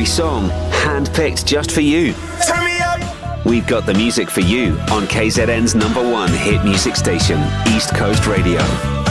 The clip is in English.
every song, handpicked just for you. Turn me up. We've got the music for you on KZN's #1 hit music station, East Coast Radio.